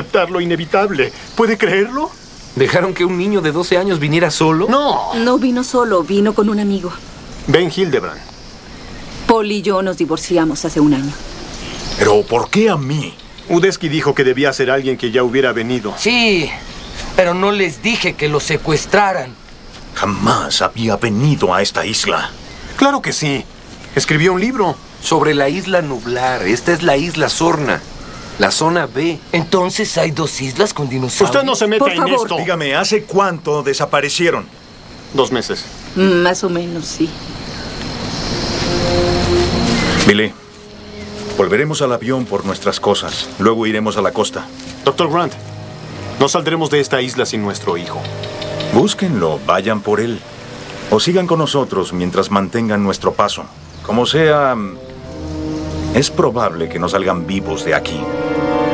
aceptar lo inevitable. ¿Puede creerlo? ¿Dejaron que un niño de 12 años viniera solo? No. No vino solo, vino con un amigo. Ben Hildebrand. Paul y yo nos divorciamos hace un año. ¿Pero por qué a mí? Udesky dijo que debía ser alguien que ya hubiera venido. Sí, pero no les dije que lo secuestraran. Jamás había venido a esta isla. Claro que sí. Escribió un libro. Sobre la isla Nublar. Esta es la isla Sorna. La zona B. Entonces hay 2 islas con dinosaurios. Usted no se meta Por en favor. esto. Dígame, ¿hace cuánto desaparecieron? 2 meses. Más o menos, sí. Billy, volveremos al avión por nuestras cosas. Luego iremos a la costa. Dr. Grant, no saldremos de esta isla sin nuestro hijo. Búsquenlo, vayan por él. O sigan con nosotros mientras mantengan nuestro paso. Como sea, es probable que no salgan vivos de aquí.